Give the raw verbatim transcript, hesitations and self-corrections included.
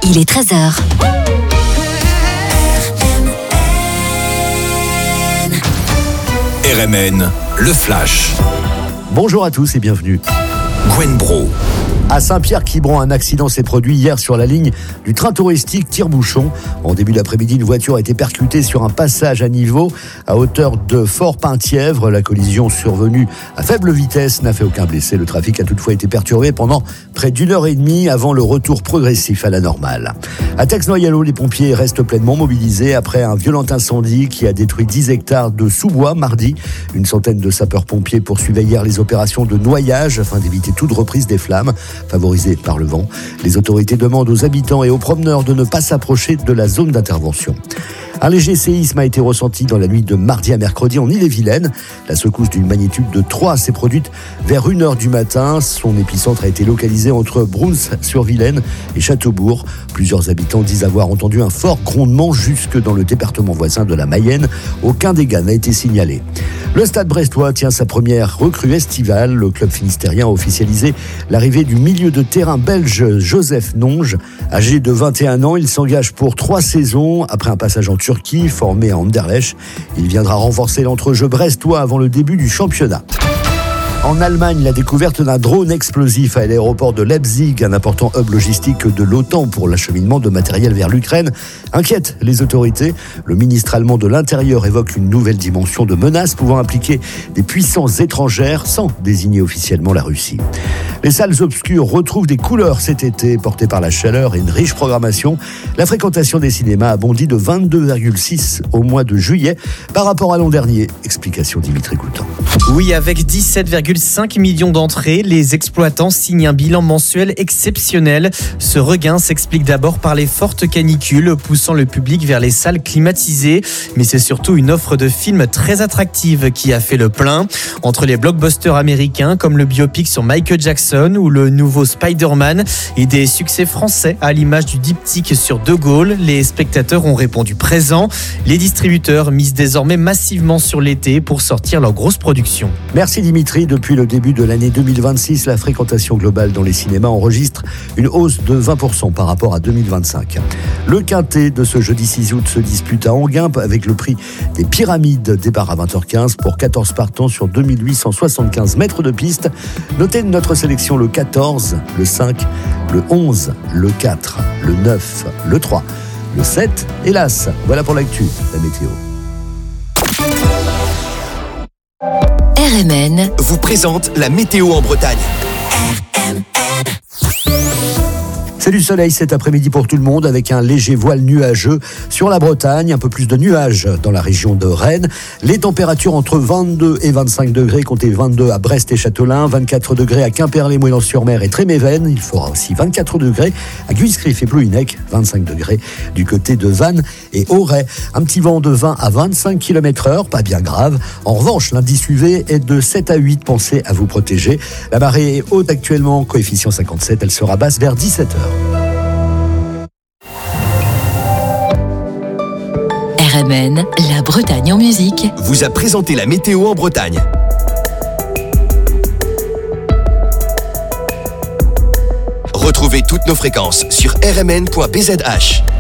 il est treize heures. R M N, le Flash. Bonjour à tous et bienvenue. Gwen Bro. À Saint-Pierre-Quiberon, un accident s'est produit hier sur la ligne du train touristique Tire-Bouchon. En début d'après-midi, une voiture a été percutée sur un passage à niveau à hauteur de Fort-Penthièvre. La collision survenue à faible vitesse n'a fait aucun blessé. Le trafic a toutefois été perturbé pendant près d'une heure et demie avant le retour progressif à la normale. À Tex-Noyalo, les pompiers restent pleinement mobilisés après un violent incendie qui a détruit dix hectares de sous-bois mardi. Une centaine de sapeurs-pompiers poursuivaient hier les opérations de noyage afin d'éviter toute reprise des flammes. Favorisés par le vent, les autorités demandent aux habitants et aux promeneurs de ne pas s'approcher de la zone d'intervention. Un léger séisme a été ressenti dans la nuit de mardi à mercredi en Ille-et-Vilaine. La secousse d'une magnitude de trois s'est produite vers une heure du matin. Son épicentre a été localisé entre Bruns-sur-Vilaine et Châteaubourg. Plusieurs habitants disent avoir entendu un fort grondement jusque dans le département voisin de la Mayenne. Aucun dégât n'a été signalé. Le Stade brestois tient sa première recrue estivale. Le club finistérien a officialisé l'arrivée du milieu de terrain belge Joseph Nonge. Âgé de vingt et un ans, il s'engage pour trois saisons après un passage en Turquie, formé à Anderlecht. Il viendra renforcer l'entrejeu brestois avant le début du championnat. En Allemagne, la découverte d'un drone explosif à l'aéroport de Leipzig, un important hub logistique de l'OTAN pour l'acheminement de matériel vers l'Ukraine, inquiète les autorités. Le ministre allemand de l'Intérieur évoque une nouvelle dimension de menace pouvant impliquer des puissances étrangères sans désigner officiellement la Russie. Les salles obscures retrouvent des couleurs cet été, portées par la chaleur et une riche programmation. La fréquentation des cinémas a bondi de vingt-deux virgule six au mois de juillet par rapport à l'an dernier. Explication Dimitri Coutan. Oui, avec dix-sept virgule cinq millions d'entrées, les exploitants signent un bilan mensuel exceptionnel. Ce regain s'explique d'abord par les fortes canicules poussant le public vers les salles climatisées. Mais c'est surtout une offre de films très attractive qui a fait le plein. Entre les blockbusters américains comme le biopic sur Michael Jackson ou le nouveau Spider-Man et des succès français à l'image du diptyque sur De Gaulle, les spectateurs ont répondu présent. Les distributeurs misent désormais massivement sur l'été pour sortir leurs grosses productions. Merci Dimitri. Depuis le début de l'année deux mille vingt-six, la fréquentation globale dans les cinémas enregistre une hausse de vingt pour cent par rapport à deux mille vingt-cinq. Le quintet de ce jeudi six août se dispute à Enghien avec le prix des Pyramides. Départ à vingt heures quinze pour quatorze partants sur deux mille huit cent soixante-quinze mètres de piste. Notez notre sélection le quatorze, le cinq, le onze, le quatre, le neuf, le trois, le sept et l'As. Voilà pour l'actu, la météo. R M N vous présente la météo en Bretagne. C'est du soleil cet après-midi pour tout le monde avec un léger voile nuageux sur la Bretagne, un peu plus de nuages dans la région de Rennes. Les températures entre vingt-deux et vingt-cinq degrés, comptez vingt-deux à Brest et Châtelain, vingt-quatre degrés à Quimperlé, Moëlan-sur-Mer et Tréméven. Il fera aussi vingt-quatre degrés à Guiscriff et Plouhinec, vingt-cinq degrés du côté de Vannes et Auray. Un petit vent de vingt à vingt-cinq kilomètres heure, pas bien grave. En revanche, l'indice U V est de sept à huit, pensez à vous protéger. La marée est haute actuellement, coefficient cinquante-sept, elle sera basse vers dix-sept heures. R M N, la Bretagne en musique, vous a présenté la météo en Bretagne. Retrouvez toutes nos fréquences sur r m n point b z h.